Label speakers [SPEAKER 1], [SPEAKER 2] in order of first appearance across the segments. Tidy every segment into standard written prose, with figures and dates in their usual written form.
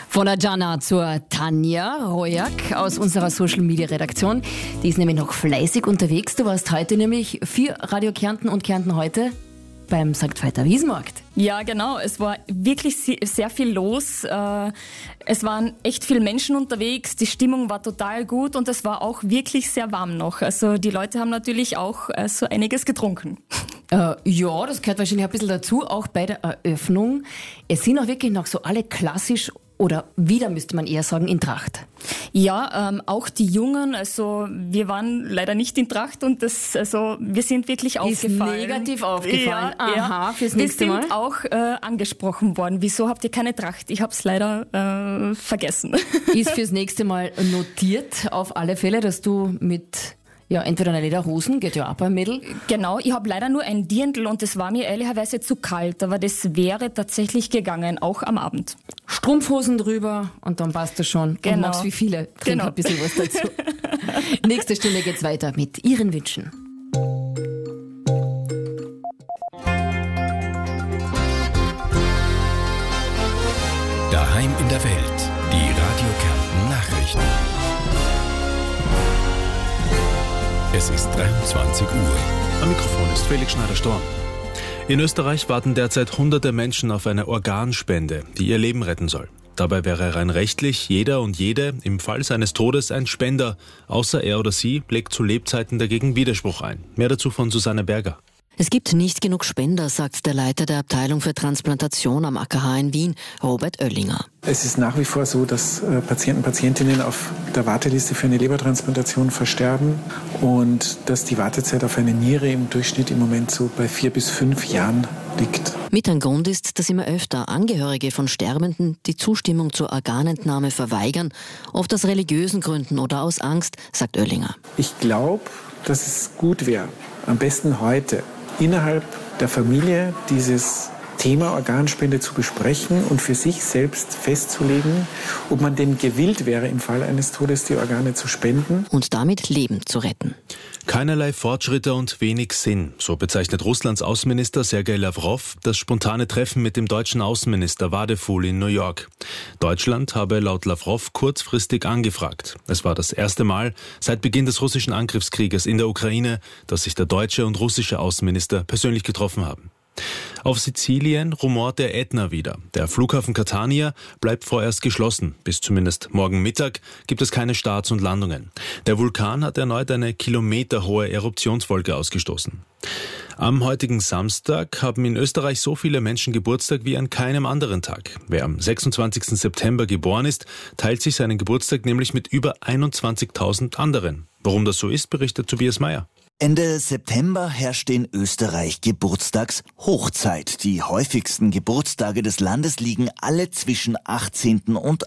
[SPEAKER 1] Von der Jana zur Tanja Rojak aus unserer Social-Media-Redaktion. Die ist nämlich noch fleißig unterwegs. Du warst heute nämlich für Radio Kärnten und Kärnten heute beim St. Veiter Wiesnmarkt.
[SPEAKER 2] Ja, genau. Es war wirklich sehr viel los. Es waren echt viele Menschen unterwegs. Die Stimmung war total gut und es war auch wirklich sehr warm noch. Also die Leute haben natürlich auch so einiges getrunken.
[SPEAKER 1] Ja, das gehört wahrscheinlich ein bisschen dazu, auch bei der Eröffnung. Es sind auch wirklich noch so alle klassisch oder wieder, müsste man eher sagen, in Tracht.
[SPEAKER 2] Ja, auch die Jungen, also wir waren leider nicht in Tracht und wir sind wirklich aufgefallen.
[SPEAKER 1] Ist negativ aufgefallen?
[SPEAKER 2] Ja,
[SPEAKER 1] Aha, fürs nächste Mal?
[SPEAKER 2] Wir sind auch angesprochen worden. Wieso habt ihr keine Tracht? Ich habe es leider vergessen.
[SPEAKER 1] Ist fürs nächste Mal notiert, auf alle Fälle, dass du mit... Ja, entweder eine Lederhosen, geht ja auch beim Mädel.
[SPEAKER 2] Genau, ich habe leider nur ein Dirndl und es war mir ehrlicherweise zu kalt, aber das wäre tatsächlich gegangen, auch am Abend.
[SPEAKER 1] Strumpfhosen drüber und dann passt das schon.
[SPEAKER 2] Genau.
[SPEAKER 1] Und magst wie viele, trink ein bisschen was dazu. Nächste Stunde geht's weiter mit Ihren Wünschen.
[SPEAKER 3] Daheim in der Welt, die Radio Kärnten Nachrichten. Es ist 23 Uhr.
[SPEAKER 4] Am Mikrofon ist Felix Schneider-Storm. In Österreich warten derzeit hunderte Menschen auf eine Organspende, die ihr Leben retten soll. Dabei wäre rein rechtlich jeder und jede im Fall seines Todes ein Spender, außer er oder sie legt zu Lebzeiten dagegen Widerspruch ein. Mehr dazu von Susanne Berger.
[SPEAKER 5] Es gibt nicht genug Spender, sagt der Leiter der Abteilung für Transplantation am AKH in Wien, Robert Oellinger.
[SPEAKER 6] Es ist nach wie vor so, dass Patienten und Patientinnen auf der Warteliste für eine Lebertransplantation versterben und dass die Wartezeit auf eine Niere im Durchschnitt im Moment so bei 4 bis 5 Jahren liegt.
[SPEAKER 5] Mit ein Grund ist, dass immer öfter Angehörige von Sterbenden die Zustimmung zur Organentnahme verweigern, oft aus religiösen Gründen oder aus Angst, sagt Oellinger.
[SPEAKER 6] Ich glaube, dass es gut wäre, am besten heute, innerhalb der Familie dieses Thema Organspende zu besprechen und für sich selbst festzulegen, ob man denn gewillt wäre, im Fall eines Todes die Organe zu spenden.
[SPEAKER 5] Und damit Leben zu retten.
[SPEAKER 4] Keinerlei Fortschritte und wenig Sinn, so bezeichnet Russlands Außenminister Sergei Lavrov das spontane Treffen mit dem deutschen Außenminister Wadeful in New York. Deutschland habe laut Lavrov kurzfristig angefragt. Es war das erste Mal seit Beginn des russischen Angriffskrieges in der Ukraine, dass sich der deutsche und russische Außenminister persönlich getroffen haben. Auf Sizilien rumort der Ätna wieder. Der Flughafen Catania bleibt vorerst geschlossen. Bis zumindest morgen Mittag gibt es keine Starts und Landungen. Der Vulkan hat erneut eine kilometerhohe Eruptionswolke ausgestoßen. Am heutigen Samstag haben in Österreich so viele Menschen Geburtstag wie an keinem anderen Tag. Wer am 26. September geboren ist, teilt sich seinen Geburtstag nämlich mit über 21.000 anderen. Warum das so ist, berichtet Tobias Meyer.
[SPEAKER 7] Ende September herrschte in Österreich Geburtstagshochzeit. Die häufigsten Geburtstage des Landes liegen alle zwischen 18. und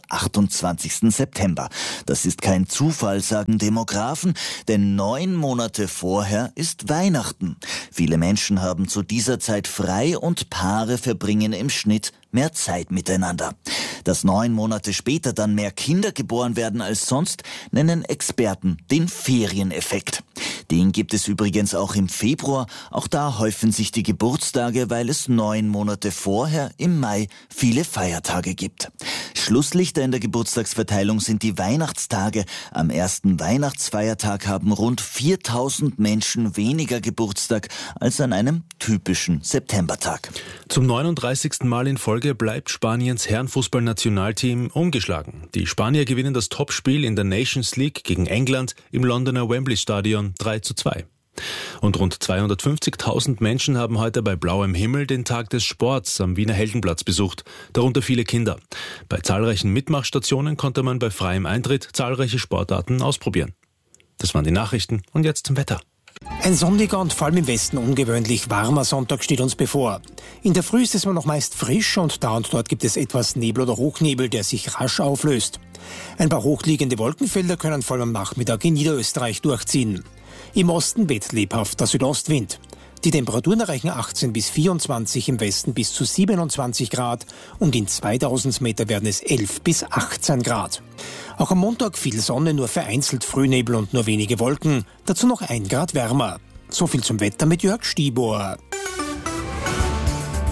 [SPEAKER 7] 28. September. Das ist kein Zufall, sagen Demografen, denn 9 Monate vorher ist Weihnachten. Viele Menschen haben zu dieser Zeit frei und Paare verbringen im Schnitt mehr Zeit miteinander. Dass 9 Monate später dann mehr Kinder geboren werden als sonst, nennen Experten den Ferieneffekt. Den gibt es übrigens auch im Februar. Auch da häufen sich die Geburtstage, weil es 9 Monate vorher im Mai viele Feiertage gibt. Schlusslichter in der Geburtstagsverteilung sind die Weihnachtstage. Am ersten Weihnachtsfeiertag haben rund 4.000 Menschen weniger Geburtstag als an einem typischen Septembertag.
[SPEAKER 4] Zum 39. Mal in Folge bleibt Spaniens Herrenfußballnationalteam ungeschlagen. Die Spanier gewinnen das Topspiel in der Nations League gegen England im Londoner Wembley Stadion 3:2. Und rund 250.000 Menschen haben heute bei blauem Himmel den Tag des Sports am Wiener Heldenplatz besucht, darunter viele Kinder. Bei zahlreichen Mitmachstationen konnte man bei freiem Eintritt zahlreiche Sportarten ausprobieren. Das waren die Nachrichten und jetzt zum Wetter.
[SPEAKER 8] Ein sonniger und vor allem im Westen ungewöhnlich warmer Sonntag steht uns bevor. In der Früh ist es noch meist frisch und da und dort gibt es etwas Nebel oder Hochnebel, der sich rasch auflöst. Ein paar hochliegende Wolkenfelder können vor allem am Nachmittag in Niederösterreich durchziehen. Im Osten weht lebhaft der Südostwind. Die Temperaturen erreichen 18 bis 24, im Westen bis zu 27 Grad und in 2000 Meter werden es 11 bis 18 Grad. Auch am Montag viel Sonne, nur vereinzelt Frühnebel und nur wenige Wolken, dazu noch 1 Grad wärmer. So viel zum Wetter mit Jörg Stibor.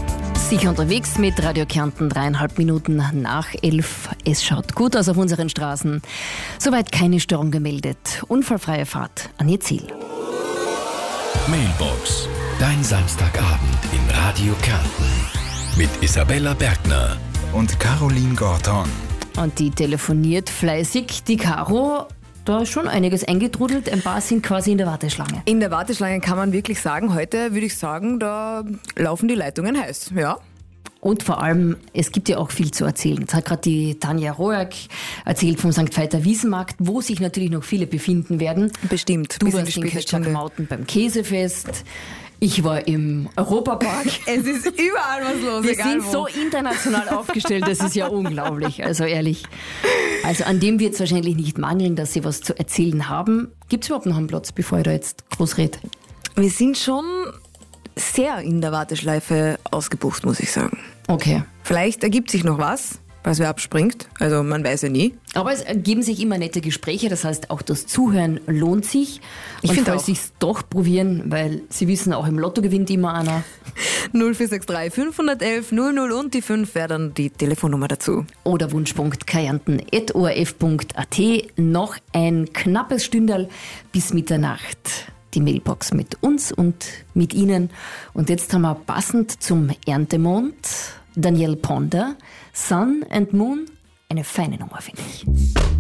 [SPEAKER 1] Sicher unterwegs mit Radio Kärnten, 3,5 Minuten nach 11. Es schaut gut aus auf unseren Straßen. Soweit keine Störung gemeldet. Unfallfreie Fahrt an ihr Ziel.
[SPEAKER 3] Mailbox. Dein Samstagabend in Radio Kärnten. Mit Isabella Bergner
[SPEAKER 9] und Caroline Gorton.
[SPEAKER 1] Und die telefoniert fleißig. Die Caro, da ist schon einiges eingetrudelt. Ein paar sind quasi in der Warteschlange.
[SPEAKER 10] In der Warteschlange kann man wirklich sagen, heute würde ich sagen, da laufen die Leitungen heiß. Ja.
[SPEAKER 1] Und vor allem, es gibt ja auch viel zu erzählen. Jetzt hat gerade die Tanja Rojak erzählt vom St. Veiter Wiesenmarkt, wo sich natürlich noch viele befinden werden.
[SPEAKER 10] Bestimmt.
[SPEAKER 1] Du warst in Kötschak-Mauten beim Käsefest. Ich war im Europapark.
[SPEAKER 10] Es ist überall was los.
[SPEAKER 1] Wir sind so international aufgestellt, das ist ja unglaublich, also ehrlich. Also an dem wird es wahrscheinlich nicht mangeln, dass Sie was zu erzählen haben. Gibt es überhaupt noch einen Platz, bevor ich da jetzt groß rede?
[SPEAKER 10] Wir sind schon sehr in der Warteschleife ausgebucht, muss ich sagen.
[SPEAKER 1] Okay.
[SPEAKER 10] Vielleicht ergibt sich noch was wer abspringt. Also man weiß ja nie.
[SPEAKER 1] Aber es ergeben sich immer nette Gespräche, das heißt auch das Zuhören lohnt sich.
[SPEAKER 10] Ich finde
[SPEAKER 1] auch. Sich's doch probieren, weil Sie wissen, auch im Lotto gewinnt immer einer.
[SPEAKER 10] 0463 511 00 und die 5 wäre dann die Telefonnummer dazu.
[SPEAKER 1] Oder wunsch.kärnten.orf.at. Noch ein knappes Stünderl bis Mitternacht. Die Mailbox mit uns und mit Ihnen. Und jetzt haben wir passend zum Erntemond Danielle Ponder, Sun and Moon, eine feine Nummer, finde ich.